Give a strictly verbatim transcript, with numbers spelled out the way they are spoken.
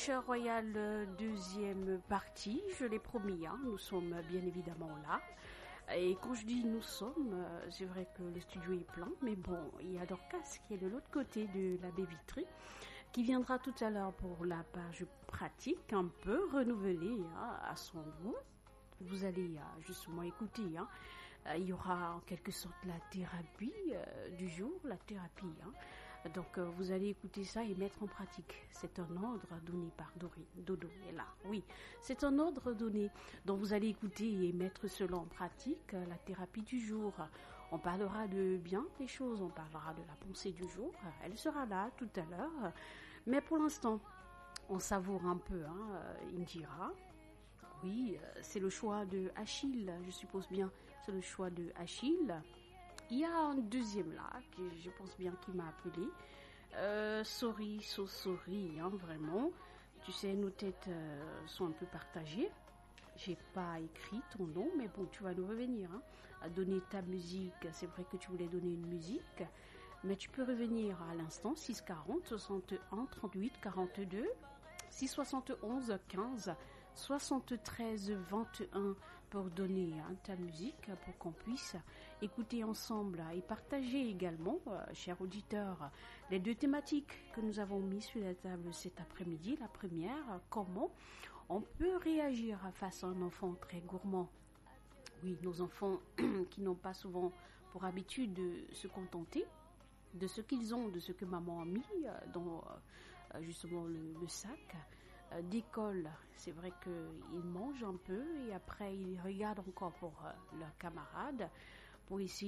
Cloche Royale, euh, deuxième partie, je l'ai promis, hein, nous sommes bien évidemment là. Et quand je dis nous sommes, euh, c'est vrai que le studio est plein, mais bon, il y a Dorcas qui est de l'autre côté de la baie vitrée, qui viendra tout à l'heure pour la page pratique, un peu renouvelée hein, à son goût. Vous allez euh, justement écouter, hein. Euh, il y aura en quelque sorte la thérapie euh, du jour, la thérapie. Hein. Donc euh, vous allez écouter ça et mettre en pratique. C'est un ordre donné par Dorine. Dodo est là. Oui, c'est un ordre donné. Donc vous allez écouter et mettre cela en pratique, euh, la thérapie du jour. On parlera de bien des choses, on parlera de la pensée du jour. Elle sera là tout à l'heure. Mais pour l'instant, on savoure un peu hein, Indira. Oui, euh, c'est le choix de Achille, je suppose bien. C'est le choix de Achille. Il y a un deuxième là, que je pense bien qu'il m'a appelé. Euh, sorry, so sorry, hein, vraiment. Tu sais, nos têtes euh, sont un peu partagées. J'ai pas écrit ton nom, mais bon, tu vas nous revenir. Hein, à donner ta musique. C'est vrai que tu voulais donner une musique. Mais tu peux revenir à l'instant, six quarante, soixante et un, trente-huit, quarante-deux, six soixante et onze, quinze, soixante-treize, vingt et un pour donner hein, ta musique pour qu'on puisse écouter ensemble et partager également, euh, chers auditeurs, les deux thématiques que nous avons mis sur la table cet après-midi. La première, comment on peut réagir face à un enfant très gourmand. Oui, nos enfants qui n'ont pas souvent pour habitude de se contenter de ce qu'ils ont, de ce que maman a mis euh, dans euh, justement le, le sac euh, d'école. C'est vrai qu'ils mangent un peu et après ils regardent encore pour euh, leurs camarades pour essayer